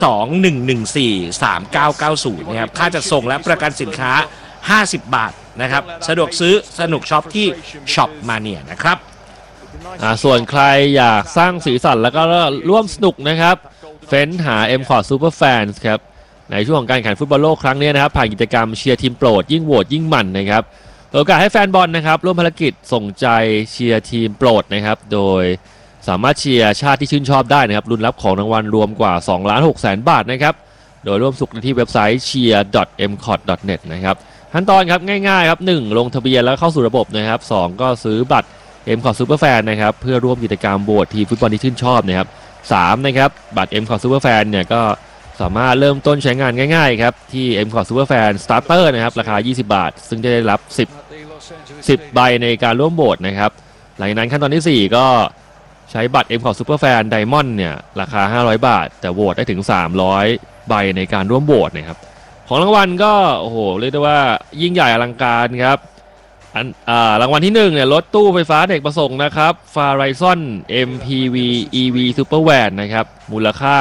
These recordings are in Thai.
21143990นะครับค่าจัดส่งและประกันสินค้า50 บาทนะครับสะดวกซื้อสนุกช็อปที่ช็อปมาเนียนะครับส่วนใครอยากสร้างสีสันแล้วก็ร่วมสนุกนะครับเฟ้นหา M-Cord Super Fans ครับในช่วงของการแข่งฟุตบอลโลกครั้งนี้นะครับผ่านกิจกรรมเชียร์ทีมโปรดยิ่งโหวตยิ่งมันนะครับโอกาสให้แฟนบอลนะครับร่วมภารกิจส่งใจเชียร์ทีมโปรดนะครับโดยสามารถเชียร์ชาติที่ชื่นชอบได้นะครับลุ้นรับของรางวัลรวมกว่า 2,600,000 บาทนะครับโดยร่วมสนุกที่เว็บไซต์ cheer.mcord.net นะครับขั้นตอนครับง่ายๆครับ1ลงทะเบียนแล้วเข้าสู่ระบบนะครับ2ก็ซื้อบัตร M-Cord Super Fan นะครับเพื่อร่วมกิจกรรมโหวตทีมฟุตบอลที่ชื่นชอบนะครับ3นะครับบัตร M-Cord Super Fan เนี่ยก็สามารถเริ่มต้นใช้งานง่ายๆครับที่ M-Cord Super Fan Starter นะครับราคา20 บาทซึ่งจะได้รับ10ใบในการร่วมโหวตนะครับหลังจากนั้นขั้นตอนที่4ก็ใช้บัตร M-Cord Super Fan Diamond เนี่ยราคา500 บาทแต่โหวตได้ถึง300ใบในการร่วมโหวตนะครับของรางวัลก็โอ้โหเรียกได้ว่ายิ่งใหญ่อลังการครับรางวัลที่1เนี่ยรถตู้ไฟฟ้าเด็กประสงค์นะครับ Farizon MPV EV Super Van นะครับมูลค่า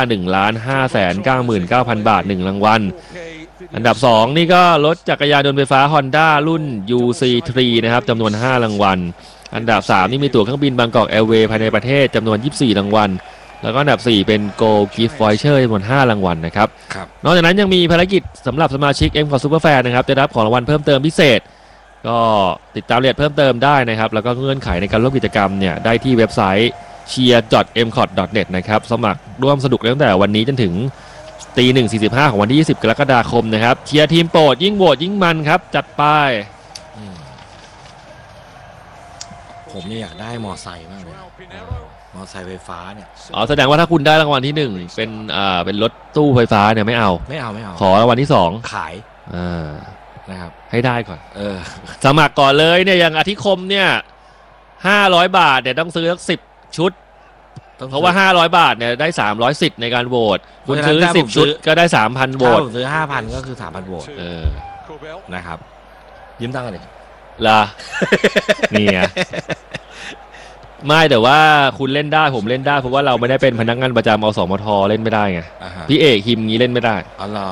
1,599,000 บาท1รางวัลอันดับ2นี่ก็รถจักรยานยนต์ไฟฟ้า Honda รุ่น UC3 นะครับจำนวน5รางวัลอันดับ3นี่มีตั๋วเครื่องบินบางกอกแอร์เวย์ภายในประเทศจำนวน24รางวัลแล้วก็อันดับ4เป็น Go Gift Voucher จำนวน5รางวัลนะครับนอกจากนั้นยังมีภารกิจสำหรับสมาชิก M-Cord Super Fan นะครับจะรับของรางวัลเพิ่มเติมพิเศษก็ติดตามรายละเอียดเพิ่มเติมได้นะครับแล้วก็เงื่อนไขในการร่วมกิจกรรมเนี่ยได้ที่เว็บไซต์ cheer.mcord.net นะครับสมัครร่วมสนุกตั้งแต่วันนี้จนถึง 1:45 ของวันที่20 กรกฎาคมนะครับเชียร์ทีมโปรดยิ่งโหวตยิ่งมันครับจัดไปผมเนี่ยอยากได้มอไซค์มากเลยมอไซค์ไฟฟ้าเนี่ยแสดงว่าถ้าคุณได้รางวัลที่1เป็นรถตู้ไฟฟ้าเนี่ยไม่เอาขอรางวัลที่2 ขายนะครับให้ได้ก่อนสมัครก่อนเลยเนี่ยอย่างอธิคมเนี่ย500 บาทเนี่ยต้องซื้อสัก10 ชุดเพราะว่า500 บาทเนี่ยได้300 สิทธิ์ในการโหวตคุณซื้อ10 ชุดก็ได้ 3,000 โหวตซื้อ 5,000 ก็คือ 3,000 โหวตนะครับยืมตังค์กันดิล่ะนี่ไงไม่แต่ว่าคุณเล่นได้ผมเล่นได้เพราะว่าเราไม่ได้เป็นพนักงานประจำอสมทเล่นไม่ได้ไงพี่เอกฮิมงี้เล่นไม่ได้อ๋อเหร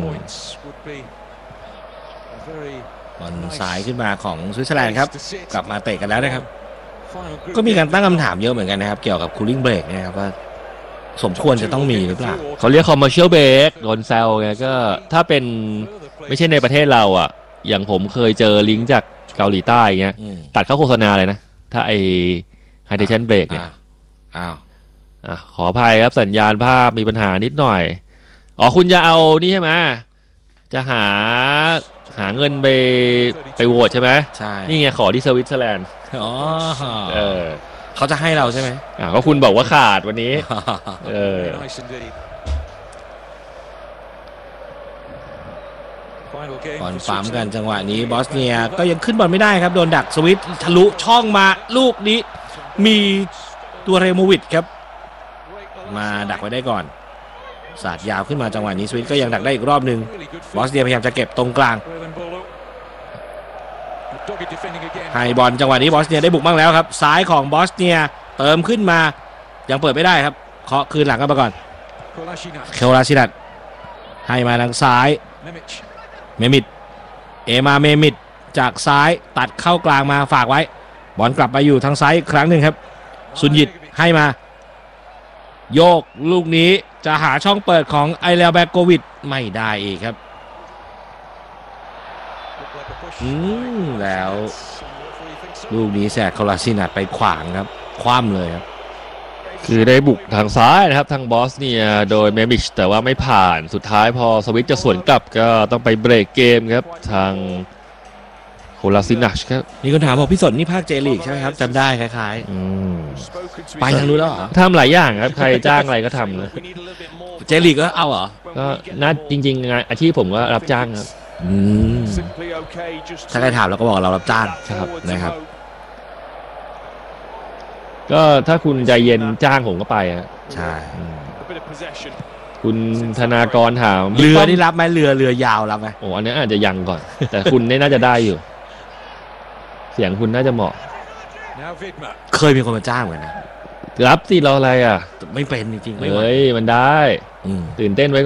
อบอลสายขึ้นมาของสวิตเซอร์แลนด์ครับกลับมาเตะกันแล้วนะครับก็มีการตั้งคำถามเยอะเหมือนกันนะครับเกี่ยวกับคูลิ่งเบรกนะครับว่าสมควรจะต้องมีหรือเปล่าเขาเรียกคอมเมอร์เชียลเบรกโดนแซวไงก็ถ้าเป็นไม่ใช่ในประเทศเราอ่ะอย่างผมเคยเจอลิงก์จากเกาหลีใต้เงี้ยตัดเข้าโฆษณาเลยนะถ้าไอไฮเดรชันเบรกเนี่ยขออภัยครับสัญญาณภาพมีปัญหานิดหน่อยคุณจะเอานี่ใช่ไหมจะหาเงินไปโหวตใช่ไหมใช่นี่ไงขอที่สวิตเซอร์แลนด์เขาจะให้เราใช่ไหมก็คุณบอกว่าขาดวันนี้บอลปั๊มกันจังหวะนี้บอสเนียก็ยังขึ้นบอลไม่ได้ครับโดนดักสวิตทะลุช่องมาลูกนี้มีตัวเรโมวิชครับมาดักไว้ได้ก่อนสาดยาวขึ้นมาจังหวะนี้สวิตก็ยังดักได้อีกรอบหนึ่งบอสเนียพยายามจะเก็บตรงกลางให้บอลจังหวะนี้บอสเนียได้บุกบ้างแล้วครับซ้ายของบอสเนียเติมขึ้นมายังเปิดไม่ได้ครับเคาะคืนหลังกันมาก่อนเคลาชินัทให้มาทางซ้ายเมมิดเมมิดจากซ้ายตัดเข้ากลางมาฝากไว้บอลกลับไปอยู่ทางซ้ายอีกครั้งหนึ่งครับซุนยิตให้มาโยกลูกนี้จะหาช่องเปิดของไอเลลแบกโกวิดไม่ได้อีกครับแล้วลูกนี้แสกคาราซินัทไปขวางครับคว่ำเลยครับคือได้บุกทางซ้ายนะครับทางบอสเนียโดยเมมิชแต่ว่าไม่ผ่านสุดท้ายพอสวิตจะสวนกลับก็ต้องไปเบรกเกมครับทางโคลาซินัชครับมีคนถามบอกพี่สนนี่ภาคเจลีกใช่ไหมครับจำได้คล้ายๆไปทางนู้นแล้วเหรอทำหลายอย่างครับใครจ้างอะไรก็ทำนะเจลีกก็เอาเหรอก็น่าจริงๆงานอาชีพผมก็รับจ้างครับถ้าใครถามเราก็บอกเรารับจ้างครับนะครับก็ถ้าคุณใจเย็นจ้างผมก็ไปฮะใช่คุณธนากรถามเรือนี่รับไหมเรือยาวรับไหมอันนี้อาจจะยังก่อนแต่คุณน่าจะได้อยู่เสียงคุณน่าจะเหมาะเคยมีคนมาจ้างเหมือนนะรับสิเราอะไรไม่เป็นจริงๆมันได้ตื่นเต้นไว้